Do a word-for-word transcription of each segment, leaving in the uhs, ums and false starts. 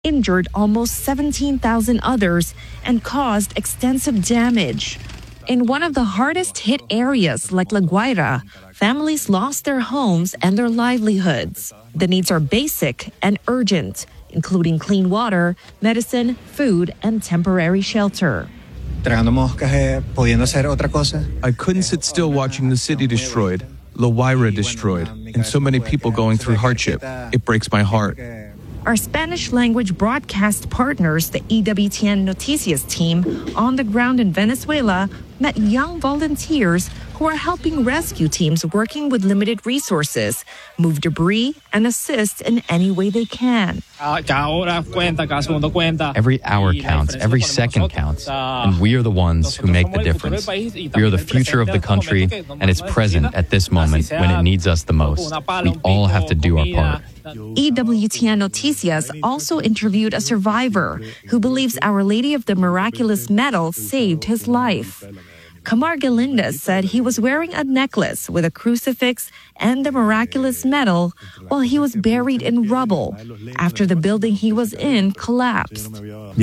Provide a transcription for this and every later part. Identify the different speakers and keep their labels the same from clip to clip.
Speaker 1: injured almost seventeen thousand others, and caused extensive damage. In one of the hardest hit areas like La Guaira, families lost their homes and their livelihoods. The needs are basic and urgent, including clean water, medicine, food, and temporary shelter.
Speaker 2: I
Speaker 3: couldn't sit still watching the city destroyed, La Guaira destroyed, and so many people going through hardship. It breaks my heart.
Speaker 1: Our Spanish-language broadcast partners, the E W T N Noticias team, on the ground in Venezuela, met young volunteers who are helping rescue teams working with limited resources, move debris, and assist in any way they can.
Speaker 4: Every hour counts, every second counts, and we are the ones who make the difference. We are the future of the country, and it's present at this moment when it needs us the most. We all have to do our part.
Speaker 1: E W T N Noticias also interviewed a survivor who believes Our Lady of the Miraculous Medal saved his life. Kamar Galindez said he was wearing a necklace with a crucifix and the miraculous medal while he was buried in rubble after the building he was in collapsed.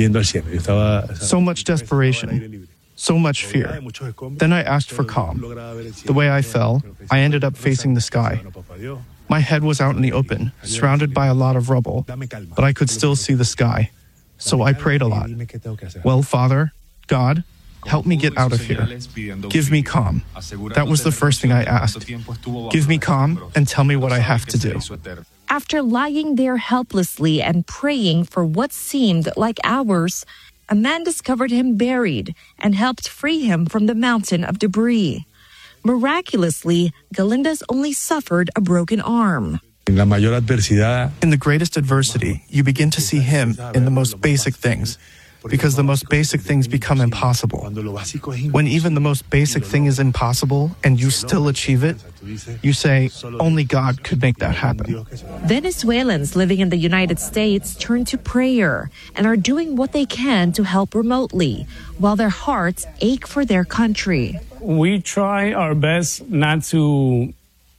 Speaker 5: So much desperation, so much fear. Then I asked for calm. The way I fell, I ended up facing the sky. My head was out in the open, surrounded by a lot of rubble, but I could still see the sky. So I prayed a lot. Well, Father, God, help me get out of here. Give me calm. That was the first thing I asked. Give me calm and tell me what I have to do.
Speaker 1: After lying there helplessly and praying for what seemed like hours, a man discovered him buried and helped free him from the mountain of debris. Miraculously, Galindez only suffered a broken arm.
Speaker 5: In the greatest adversity, you begin to see Him in the most basic things, because the most basic things become impossible. When even the most basic thing is impossible and you still achieve it, you say, only God could make that happen.
Speaker 1: Venezuelans living in the United States turn to prayer and are doing what they can to help remotely, while their hearts ache for their country.
Speaker 6: We try our best not to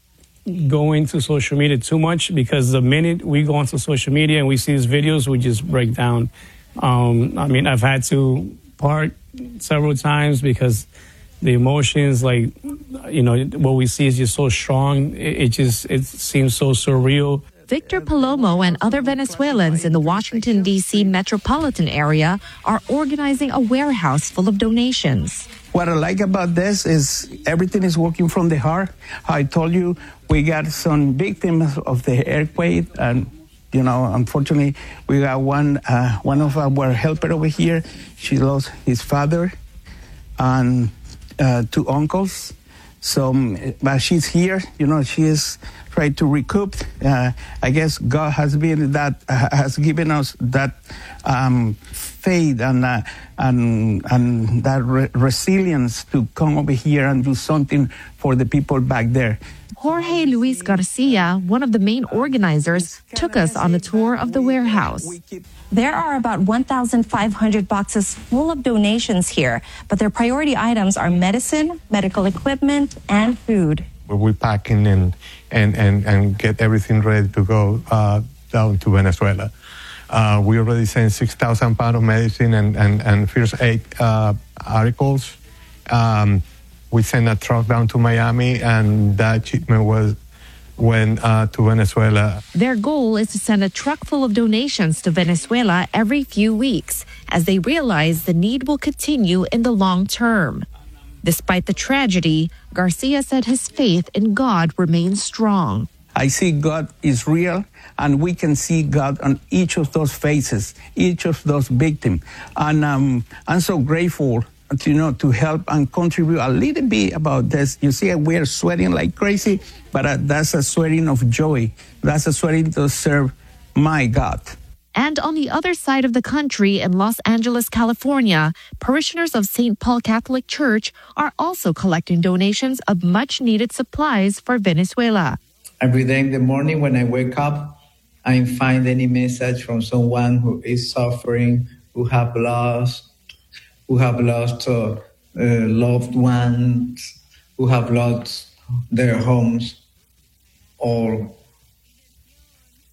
Speaker 6: go into social media too much, because the minute we go onto social media and we see these videos, we just break down. Um, I mean, I've had to part several times because the emotions, like, you know, what we see is just so strong. It, it just, it seems so surreal.
Speaker 1: Victor Palomo and other Venezuelans in the Washington, D C metropolitan area are organizing a warehouse full of donations.
Speaker 7: What I like about this is everything is working from the heart. I told you we got some victims of the earthquake, and you know, unfortunately, we got one uh, one of our helper over here. She lost his father and uh, two uncles. So, but she's here. You know, she is trying to recoup. Uh, I guess God has been that uh, has given us that um, faith and uh, and and that re- resilience to come over here and do something for the people back there.
Speaker 1: Jorge Luis Garcia, one of the main organizers, took us on a tour of the warehouse.
Speaker 8: There are about one thousand five hundred boxes full of donations here, but their priority items are medicine, medical equipment, and food.
Speaker 9: We're packing and, and, and, and get everything ready to go uh, down to Venezuela. Uh, we already sent six thousand pounds of medicine and, and, and first aid uh, articles. Um, We sent a truck down to Miami, and that shipment was went uh, to Venezuela.
Speaker 1: Their goal is to send a truck full of donations to Venezuela every few weeks, as they realize the need will continue in the long term. Despite the tragedy, Garcia said his faith in God remains strong.
Speaker 7: I see God is real, and we can see God on each of those faces, each of those victims. And um, I'm so grateful to, you know, to help and contribute a little bit about this. You see, we're sweating like crazy, but uh, that's a sweating of joy. That's a sweating to serve my God.
Speaker 1: And on the other side of the country in Los Angeles, California, parishioners of Saint Paul Catholic Church are also collecting donations of much-needed supplies for Venezuela.
Speaker 10: Every day in the morning when I wake up, I find any message from someone who is suffering, who have lost who have lost uh, uh, loved ones, who have lost their homes, or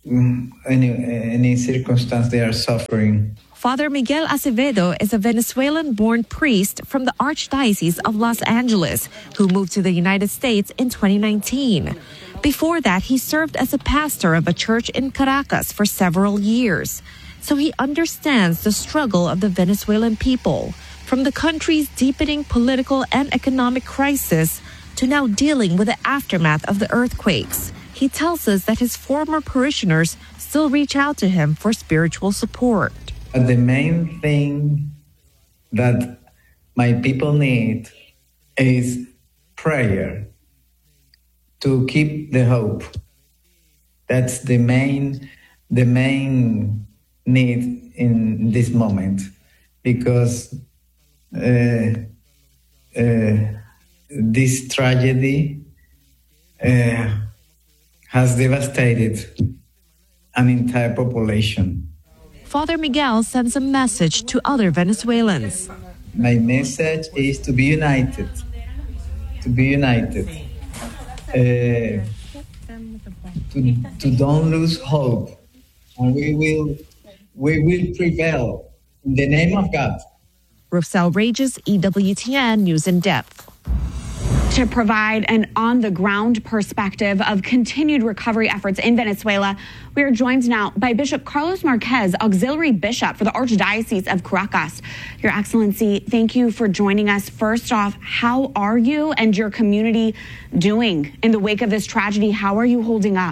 Speaker 10: any any circumstance they are suffering.
Speaker 1: Father Miguel Acevedo is a Venezuelan-born priest from the Archdiocese of Los Angeles who moved to the United States in twenty nineteen. Before that, he served as a pastor of a church in Caracas for several years. So he understands the struggle of the Venezuelan people, from the country's deepening political and economic crisis to now dealing with the aftermath of the earthquakes. He tells us that his former parishioners still reach out to him for spiritual support.
Speaker 10: The main thing that my people need is prayer to keep the hope. That's the main, the main need in this moment, because uh, uh, this tragedy uh, has devastated an entire population.
Speaker 1: Father Miguel sends a message to other Venezuelans.
Speaker 10: My message is to be united, to be united, uh, to, to don't lose hope, and we will, we will prevail in the name of God.
Speaker 1: Rosel Regis, E W T N News in Depth.
Speaker 11: To provide an on-the-ground perspective of continued recovery efforts in Venezuela, we are joined now by Bishop Carlos Marquez, Auxiliary Bishop for the Archdiocese of Caracas. Your Excellency, thank you for joining us. First off, how are you and your community doing in the wake of this tragedy? How are you holding up?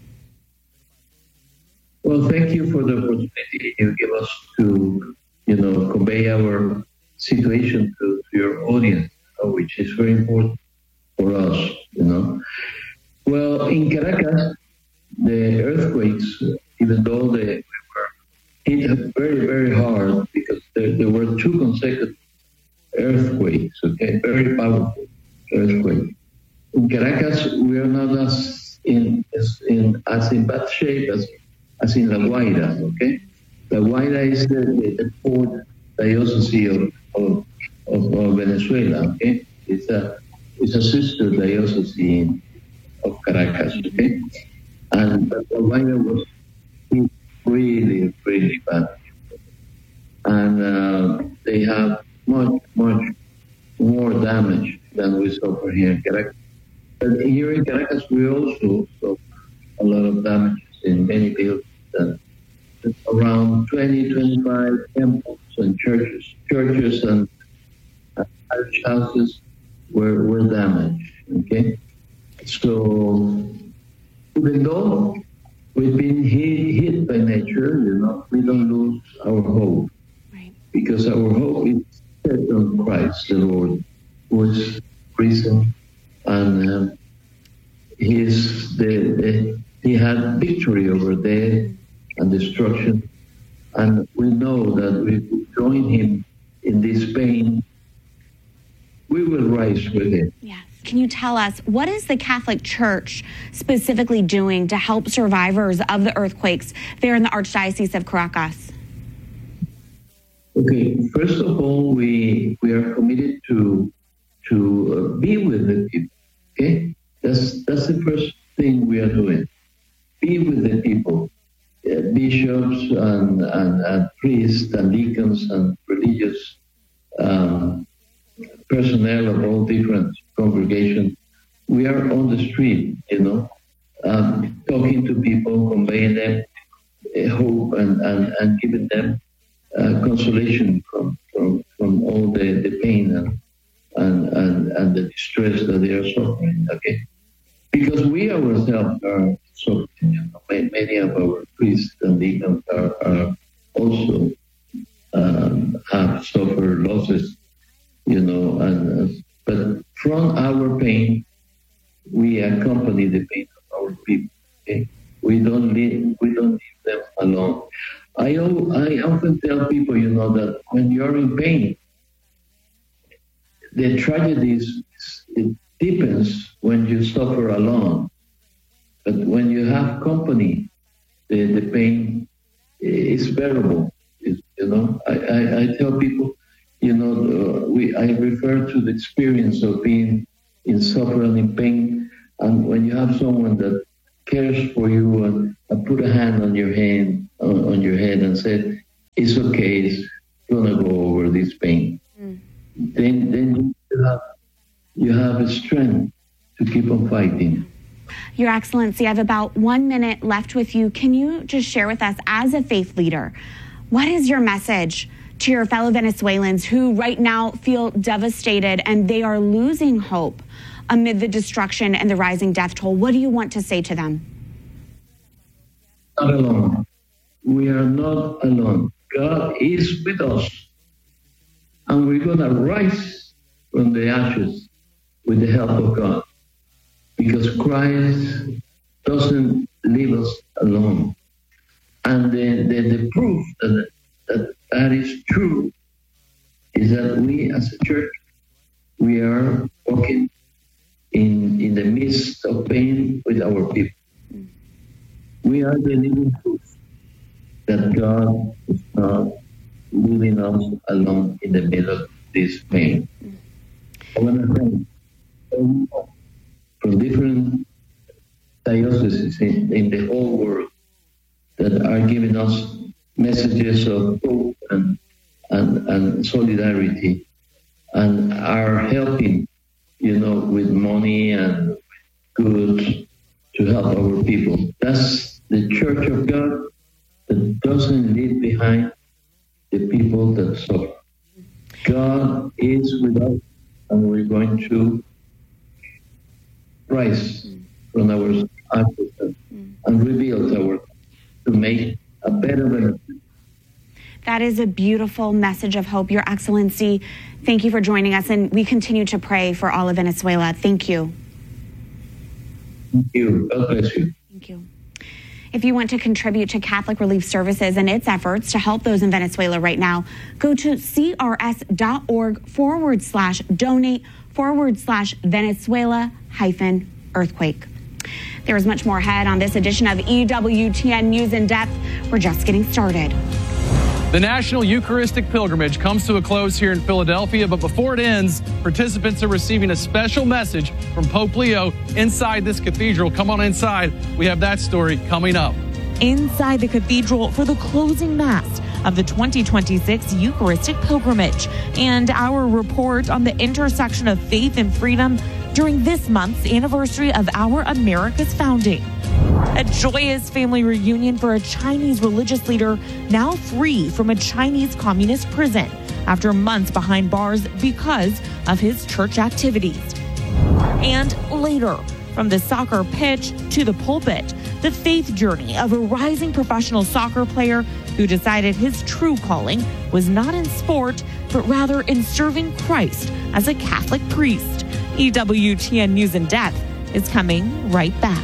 Speaker 12: Well, thank you for the opportunity you give us to, you know, convey our situation to, to your audience, which is very important for us, you know. Well, in Caracas, the earthquakes, even though they were hit very, very hard, because there, there were two consecutive earthquakes, okay, very powerful earthquakes. In Caracas, we are not as in as in as in bad shape as as in La Guaira, okay. La Guaira is the, the, the port diocese of, of, of, of Venezuela, okay. It's a it's a sister diocese of Caracas, okay? And La Guaira was really, really bad. And uh, they have much, much more damage than we suffer here in Caracas. But here in Caracas, we also suffer a lot of damages in many buildings. And around twenty, twenty-five temples and churches, churches and parish houses were, were damaged, okay? So, even though we've been hit, hit by nature, you know, we don't lose our hope. Right. Because our hope is set on Christ, the Lord, who is risen, and um, he, is the, the, he had victory over death and destruction, and we know that we join him in this pain. We will rise with it.
Speaker 11: Yes. Can you tell us, what is the Catholic Church specifically doing to help survivors of the earthquakes there in the Archdiocese of Caracas?
Speaker 12: Okay, first of all, we we are committed to to uh, be with the people. Okay, that's that's the first thing we are doing. Be with the people, uh, bishops and, and and priests and deacons and religious Um, personnel of all different congregations. We are on the street, you know, um, talking to people, conveying them uh, hope and, and, and giving them uh, consolation from, from from all the, the pain and, and, and, and the distress that they are suffering, okay? Because we ourselves are suffering, you know, many of our priests and deacons are, are also um, have suffered losses, you know, and uh, but from our pain, we accompany the pain of our people. Okay? We don't leave, we don't leave them alone. I I often tell people, you know, that when you're in pain, the tragedies it deepens when you suffer alone. But when you have company, the, the pain is bearable. It's, you know, I, I, I tell people, you know, uh, we I refer to the experience of being in suffering and in pain, and when you have someone that cares for you and, and put a hand on your hand on, on your head and said, "It's okay. It's gonna go over this pain." Mm. Then, then you have you have a strength to keep on fighting.
Speaker 11: Your Excellency, I have about one minute left with you. Can you just share with us, as a faith leader, what is your message to your fellow Venezuelans who right now feel devastated and they are losing hope amid the destruction and the rising death toll? What do you want to say to them?
Speaker 12: Not alone. We are not alone. God is with us. And we're going to rise from the ashes with the help of God. Because Christ doesn't leave us alone. And the, the, the proof that, that that is true is that we as a church, we are walking in, in the midst of pain with our people. We are the living proof that God is not leaving us alone in the middle of this pain. I want to thank everyone from different dioceses in, in the whole world that are giving us messages of hope and, and, and solidarity and are helping, you know, with money and goods to help our people. That's the Church of God that doesn't leave behind the people that suffer. God is with us, and we're going to rise from our ashes and rebuild our to make a better Venezuela.
Speaker 11: That is a beautiful message of hope, Your Excellency. Thank you for joining us, and we continue to pray for all of Venezuela. Thank you.
Speaker 12: Thank you. God bless you.
Speaker 11: Thank you. If you want to contribute to Catholic Relief Services and its efforts to help those in Venezuela right now, go to crs.org forward slash donate forward slash Venezuela hyphen earthquake. There is much more ahead on this edition of E W T N News in Depth. We're just getting started.
Speaker 13: The National Eucharistic Pilgrimage comes to a close here in Philadelphia, but before it ends, participants are receiving a special message from Pope Leo inside this cathedral. Come on inside. We have that story coming up.
Speaker 14: Inside the cathedral for the closing Mass of the twenty twenty-six Eucharistic Pilgrimage, and our report on the intersection of faith and freedom during this month's anniversary of our America's founding. A joyous family reunion for a Chinese religious leader now free from a Chinese communist prison after months behind bars because of his church activities. And later, from the soccer pitch to the pulpit, the faith journey of a rising professional soccer player who decided his true calling was not in sport, but rather in serving Christ as a Catholic priest. E W T N News in Depth is coming right back.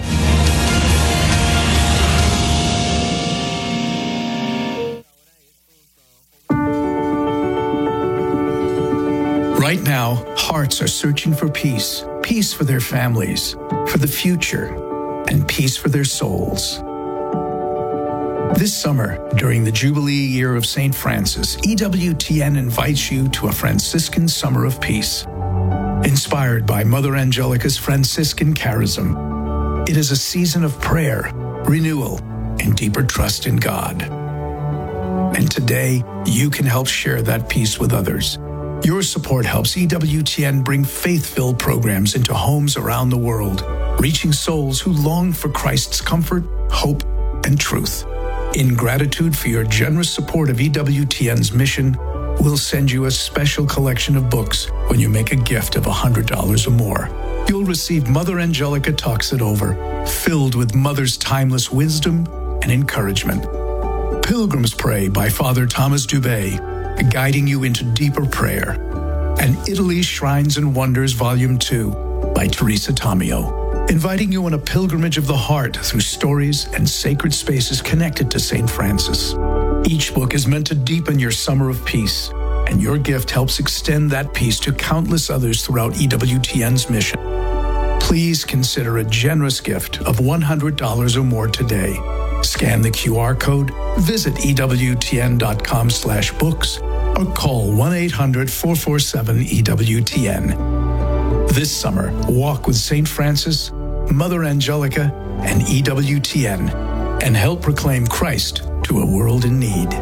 Speaker 15: Right now, hearts are searching for peace, peace for their families, for the future, and peace for their souls. This summer, during the Jubilee year of Saint Francis, E W T N invites you to a Franciscan Summer of Peace. Inspired by Mother Angelica's Franciscan charism, it is a season of prayer, renewal, and deeper trust in God. And today, you can help share that peace with others. Your support helps E W T N bring faith-filled programs into homes around the world, reaching souls who long for Christ's comfort, hope, and truth. In gratitude for your generous support of E W T N's mission, we'll send you a special collection of books when you make a gift of one hundred dollars or more. You'll receive Mother Angelica Talks It Over, filled with Mother's timeless wisdom and encouragement. Pilgrim's Pray by Father Thomas Dubay, guiding you into deeper prayer. And Italy's Shrines and Wonders Volume two by Teresa Tomeo, inviting you on a pilgrimage of the heart through stories and sacred spaces connected to Saint Francis. Each book is meant to deepen your summer of peace, and your gift helps extend that peace to countless others throughout E W T N's mission. Please consider a generous gift of one hundred dollars or more today. Scan the Q R code, visit E W T N dot com slash books, or call one eight hundred, four four seven, E W T N. This summer, walk with Saint Francis, Mother Angelica, and E W T N, and help proclaim Christ to a world in need.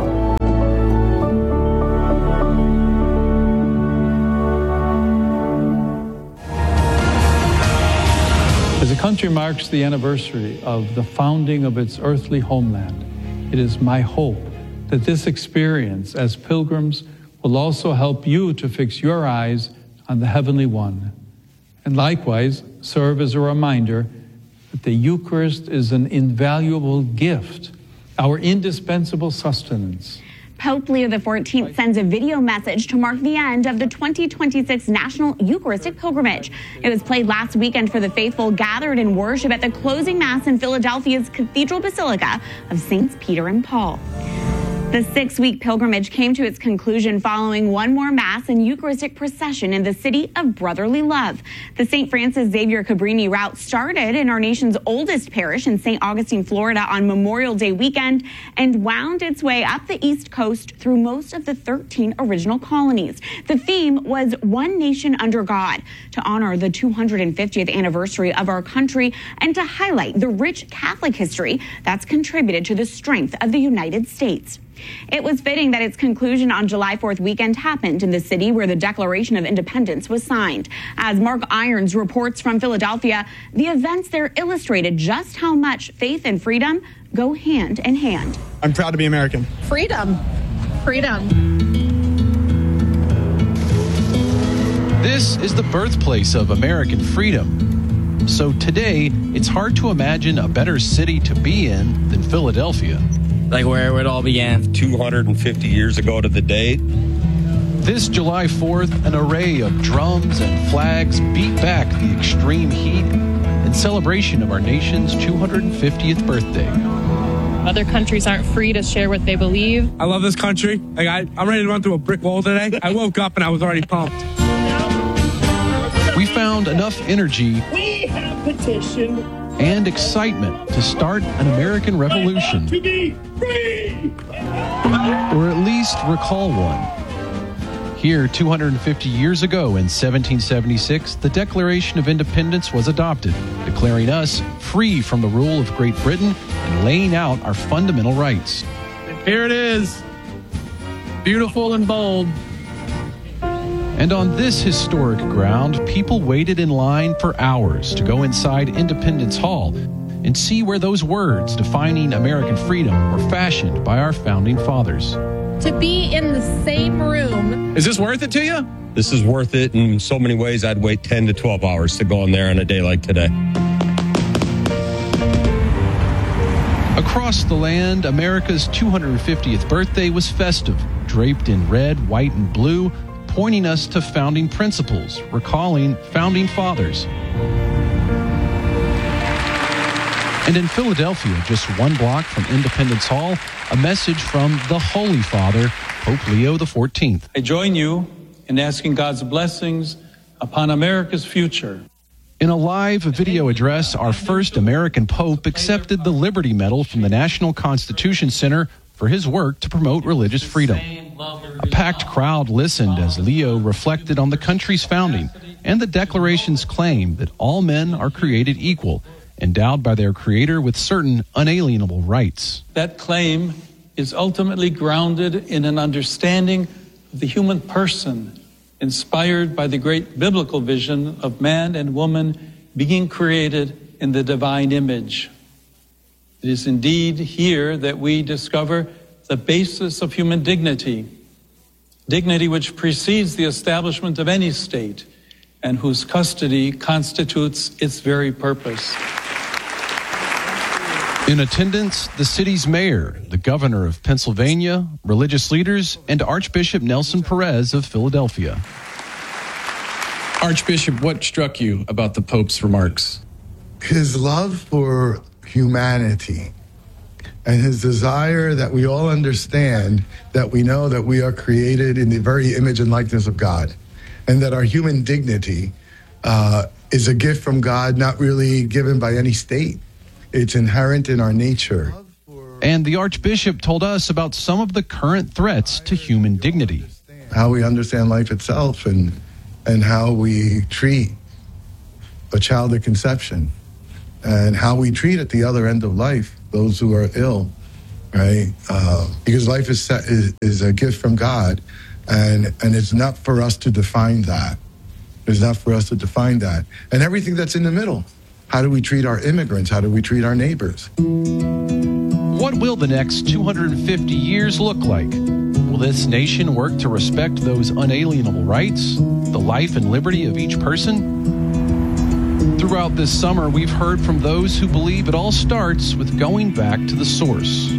Speaker 16: As the country marks the anniversary of the founding of its earthly homeland, it is my hope that this experience as pilgrims will also help you to fix your eyes on the Heavenly One, and likewise serve as a reminder that the Eucharist is an invaluable gift, our indispensable sustenance.
Speaker 11: Pope Leo the fourteenth sends a video message to mark the end of the twenty twenty-six National Eucharistic Pilgrimage. It was played last weekend for the faithful gathered in worship at the closing Mass in Philadelphia's Cathedral Basilica of Saints Peter and Paul. The six-week pilgrimage came to its conclusion following one more Mass and Eucharistic procession in the city of brotherly love. The Saint Francis Xavier Cabrini route started in our nation's oldest parish in Saint Augustine, Florida on Memorial Day weekend and wound its way up the East Coast through most of the thirteen original colonies. The theme was One Nation Under God, to honor the two hundred fiftieth anniversary of our country and to highlight the rich Catholic history that's contributed to the strength of the United States. It was fitting that its conclusion on July fourth weekend happened in the city where the Declaration of Independence was signed. As Mark Irons reports from Philadelphia, the events there illustrated just how much faith and freedom go hand in hand.
Speaker 5: I'm proud to be American.
Speaker 17: Freedom. Freedom.
Speaker 3: This is the birthplace of American freedom. So today, it's hard to imagine a better city to be in than Philadelphia.
Speaker 18: Like where it all began. two hundred fifty years ago to the date.
Speaker 3: This July fourth, an array of drums and flags beat back the extreme heat in celebration of our nation's two hundred fiftieth birthday.
Speaker 17: Other countries aren't free to share what they believe.
Speaker 19: I love this country. Like I, I'm ready to run through a brick wall today. I woke up and I was already pumped.
Speaker 3: We found enough energy
Speaker 19: We have petitioned
Speaker 3: and excitement to start an American revolution,
Speaker 19: to be free.
Speaker 3: or at least recall one. Here, two hundred fifty years ago in seventeen seventy-six, the Declaration of Independence was adopted, declaring us free from the rule of Great Britain and laying out our fundamental rights.
Speaker 19: Here it is, beautiful and bold.
Speaker 3: And on this historic ground, people waited in line for hours to go inside Independence Hall and see where those words defining American freedom were fashioned by our founding fathers.
Speaker 17: To be in the same room.
Speaker 19: Is this worth it to you?
Speaker 18: This is worth it in so many ways. I'd wait ten to twelve hours to go in there on a day like today.
Speaker 3: Across the land, America's two hundred fiftieth birthday was festive, draped in red, white, and blue, pointing us to founding principles, recalling founding fathers. And in Philadelphia, just one block from Independence Hall, a message from the Holy Father, Pope Leo the fourteenth.
Speaker 16: I join you in asking God's blessings upon America's future.
Speaker 3: In a live video address, our first American Pope accepted the Liberty Medal from the National Constitution Center for his work to promote religious freedom. A packed crowd listened as Leo reflected on the country's founding and the Declaration's claim that all men are created equal, endowed by their Creator with certain unalienable rights.
Speaker 16: That claim is ultimately grounded in an understanding of the human person, inspired by the great biblical vision of man and woman being created in the divine image. It is indeed here that we discover the basis of human dignity, dignity which precedes the establishment of any state and whose custody constitutes its very purpose.
Speaker 3: In attendance, the city's mayor, the governor of Pennsylvania, religious leaders, and Archbishop Nelson Perez of Philadelphia.
Speaker 13: Archbishop, what struck you about the Pope's remarks?
Speaker 20: His love for humanity and his desire that we all understand that we know that we are created in the very image and likeness of God, and that our human dignity uh, is a gift from God, not really given by any state. It's inherent in our nature.
Speaker 3: And the Archbishop told us about some of the current threats to human dignity.
Speaker 20: How we understand life itself and and how we treat a child at conception, and how we treat at the other end of life those who are ill, right? Uh, because life is, set, is is a gift from God, and and it's not for us to define that. It's not for us to define that. And everything that's in the middle. How do we treat our immigrants? How do we treat our neighbors?
Speaker 3: What will the next two hundred fifty years look like? Will this nation work to respect those unalienable rights, the life and liberty of each person? Throughout this summer, we've heard from those who believe it all starts with going back to the source.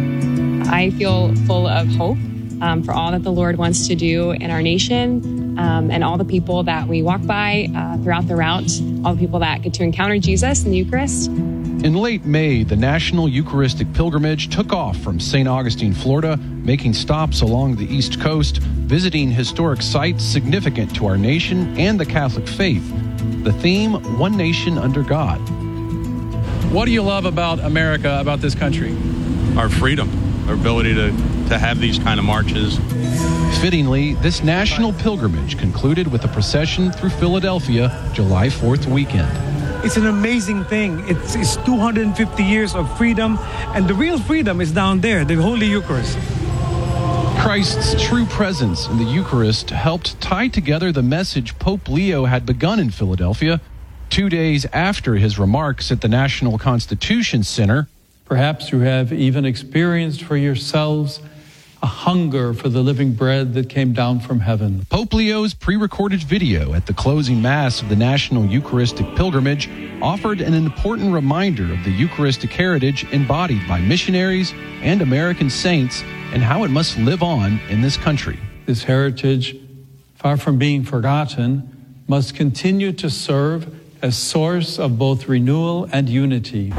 Speaker 17: I feel full of hope um, for all that the Lord wants to do in our nation um, and all the people that we walk by uh, throughout the route, all the people that get to encounter Jesus in the Eucharist.
Speaker 3: In late May, the National Eucharistic Pilgrimage took off from Saint Augustine, Florida, making stops along the East Coast, visiting historic sites significant to our nation and the Catholic faith. The theme, One Nation Under God.
Speaker 13: What do you love about America, about this country?
Speaker 21: Our freedom, our ability to, to have these kind of marches.
Speaker 3: Fittingly, this national pilgrimage concluded with a procession through Philadelphia July fourth weekend.
Speaker 22: It's an amazing thing. It's, it's two hundred fifty years of freedom, and the real freedom is down there, the Holy Eucharist.
Speaker 3: Christ's true presence in the Eucharist helped tie together the message Pope Leo had begun in Philadelphia two days after his remarks at the National Constitution Center.
Speaker 16: Perhaps you have even experienced for yourselves a hunger for the living bread that came down from heaven.
Speaker 3: Pope Leo's pre-recorded video at the closing Mass of the National Eucharistic Pilgrimage offered an important reminder of the Eucharistic heritage embodied by missionaries and American saints and how it must live on in this country.
Speaker 16: This heritage, far from being forgotten, must continue to serve as source of both renewal and unity.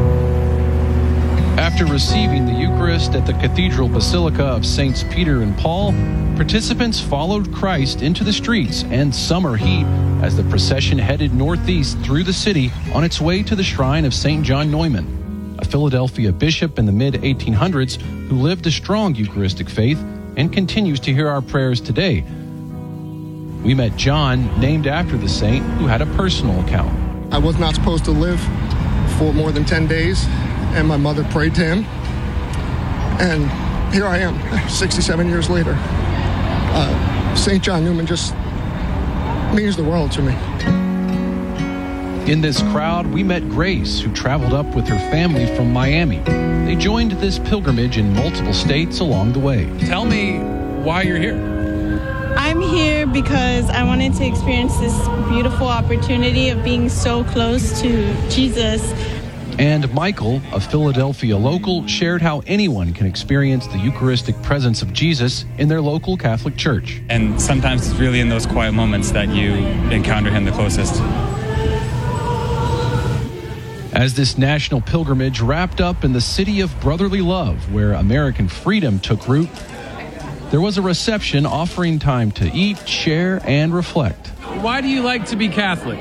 Speaker 3: After receiving the Eucharist at the Cathedral Basilica of Saints Peter and Paul, participants followed Christ into the streets and summer heat as the procession headed northeast through the city on its way to the shrine of Saint John Neumann, a Philadelphia bishop in the mid eighteen hundreds who lived a strong Eucharistic faith and continues to hear our prayers today. We met John, named after the saint, who had a personal account.
Speaker 23: I was not supposed to live for more than ten days. And my mother prayed to him. And here I am, sixty-seven years later. Uh, Saint John Neumann just means the world to me.
Speaker 3: In this crowd, we met Grace, who traveled up with her family from Miami. They joined this pilgrimage in multiple states along the way.
Speaker 13: Tell me why you're here.
Speaker 24: I'm here because I wanted to experience this beautiful opportunity of being so close to Jesus.
Speaker 3: And Michael, a Philadelphia local, shared how anyone can experience the Eucharistic presence of Jesus in their local Catholic church.
Speaker 25: And sometimes it's really in those quiet moments that you encounter him the closest.
Speaker 3: As this national pilgrimage wrapped up in the city of brotherly love, where American freedom took root, there was a reception offering time to eat, share, and reflect.
Speaker 13: Why do you like to be Catholic?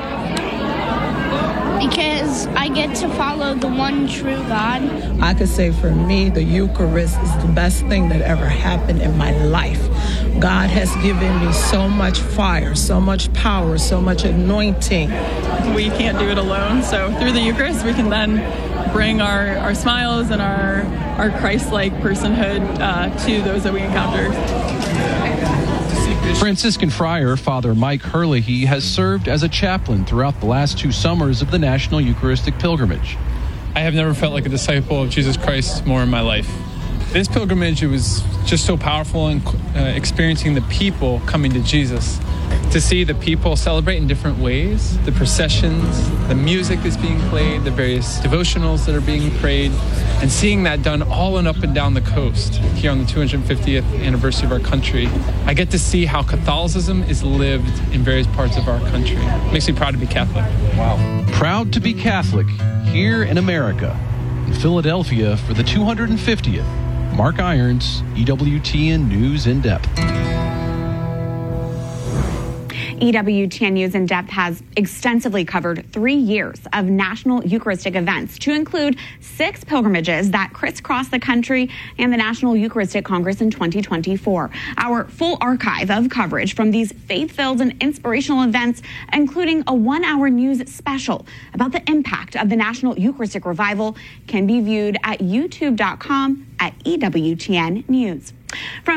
Speaker 24: Because I get to follow the one true God.
Speaker 26: I could say for me, the Eucharist is the best thing that ever happened in my life. God has given me so much fire, so much power, so much anointing.
Speaker 17: We can't do it alone, so through the Eucharist, we can then bring our, our smiles and our, our Christ-like personhood uh, to those that we encounter.
Speaker 3: Franciscan friar Father Mike Herlihy has served as a chaplain throughout the last two summers of the National Eucharistic Pilgrimage.
Speaker 27: I have never felt like a disciple of Jesus Christ more in my life. This pilgrimage, it was just so powerful, and uh, experiencing the people coming to Jesus. To see the people celebrate in different ways, the processions, the music that's being played, the various devotionals that are being prayed, and seeing that done all and up and down the coast here on the two hundred fiftieth anniversary of our country. I get to see how Catholicism is lived in various parts of our country. It makes me proud to be Catholic.
Speaker 3: Wow. Proud to be Catholic here in America, in Philadelphia for the two hundred fiftieth. Mark Irons, E W T N News in Depth.
Speaker 11: E W T N News In Depth has extensively covered three years of national Eucharistic events, to include six pilgrimages that crisscross the country and the National Eucharistic Congress in twenty twenty-four. Our full archive of coverage from these faith-filled and inspirational events, including a one-hour news special about the impact of the National Eucharistic Revival, can be viewed at youtube dot com at E W T N News. From